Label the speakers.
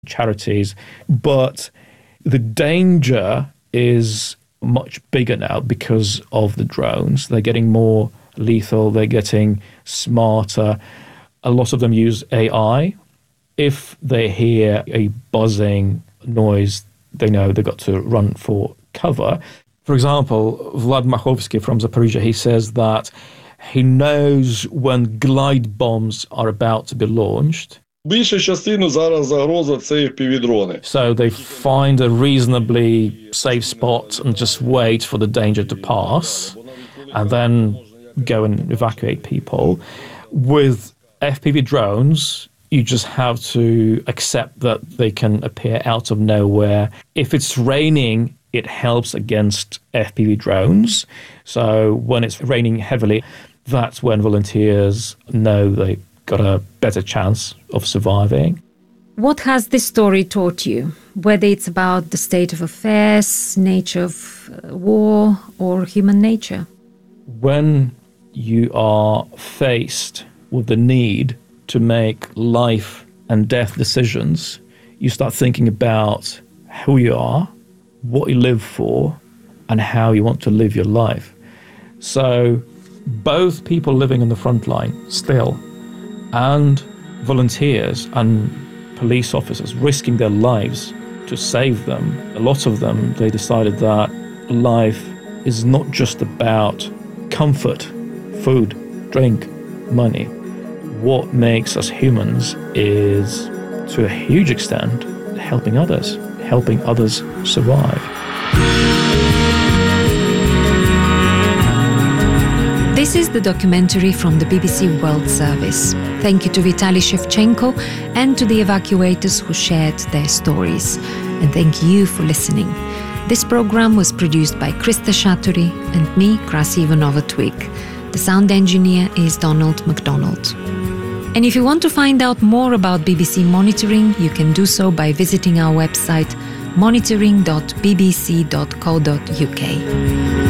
Speaker 1: charities. But the danger is much bigger now because of the drones. They're getting more lethal, they're getting smarter. A lot of them use AI. If they hear a buzzing noise, they know they've got to run for cover. For example, Vlad Machovsky from Zaporizhia, he says that he knows when glide bombs are about to be launched.
Speaker 2: Більша частина зараз загроза – це FPV-дрони.
Speaker 1: So they find a reasonably safe spot and just wait for the danger to pass and then go and evacuate people. With FPV drones, you just have to accept that they can appear out of nowhere. If it's raining, it helps against FPV drones. So when it's raining heavily, that's when volunteers know they've got a better chance of surviving.
Speaker 3: What has this story taught you? Whether it's about the state of affairs, nature of war, or human nature?
Speaker 1: When you are faced with the need to make life and death decisions, you start thinking about who you are, what you live for, and how you want to live your life. So both people living on the front line still and volunteers and police officers risking their lives to save them. A lot of them, they decided that life is not just about comfort, food, drink, money. What makes us humans is, to a huge extent, helping others survive.
Speaker 3: This is the documentary from the BBC World Service. Thank you to Vitaly Shevchenko and to the evacuators who shared their stories. And thank you for listening. This program was produced by Krista Shaturi and me, Krasi Ivanova-Twig. The sound engineer is Donald MacDonald. And if you want to find out more about BBC Monitoring, you can do so by visiting our website monitoring.bbc.co.uk.